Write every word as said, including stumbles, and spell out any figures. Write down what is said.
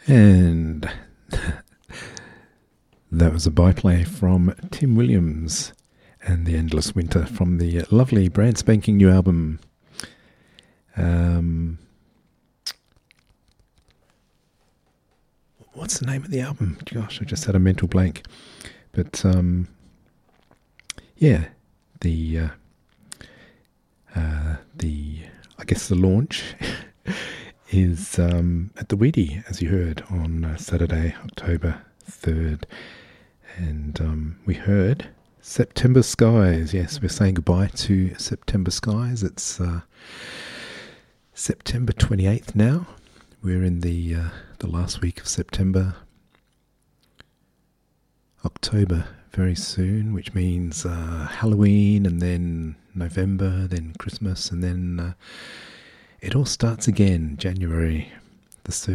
And that was a byplay from Tim Williams and The Endless Winter from the lovely brand spanking new album. Um, what's the name of the album? Gosh, I just had a mental blank. But um, yeah, the uh, uh, the I guess the launch is um, at the Weedy, as you heard, on uh, Saturday, October third. And um, we heard September Skies. Yes, we're saying goodbye to September Skies. It's uh, September twenty-eighth now. We're in the uh, the last week of September. October very soon, which means uh, Halloween, and then November, then Christmas, and then uh, it all starts again, January the